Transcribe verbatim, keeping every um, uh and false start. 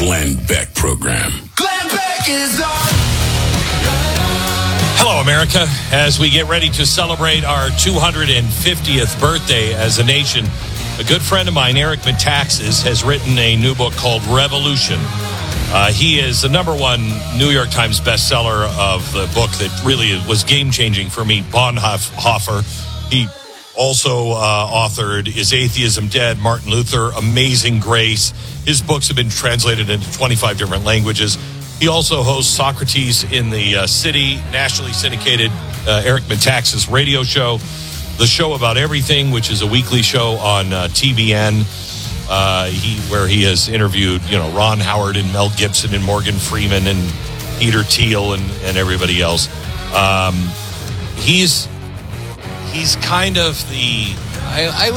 Glenn Beck Program. Glenn Beck is on. Hello, America. As we get ready to celebrate our two hundred fiftieth birthday as a nation, a good friend of mine, Eric Metaxas, has written a new book called Revolution. Uh, he is the number one New York Times bestseller of the book that really was game-changing for me, Bonhoeffer. He also uh, authored Is Atheism Dead? Martin Luther, Amazing Grace. His books have been translated into twenty-five different languages. He also hosts Socrates in the uh, City, nationally syndicated uh, Eric Metaxas radio show, The Show About Everything, which is a weekly show on uh, T B N, uh, he where he has interviewed, you know, Ron Howard and Mel Gibson and Morgan Freeman and Peter Thiel and, and everybody else. Um, he's he's kind of the I, I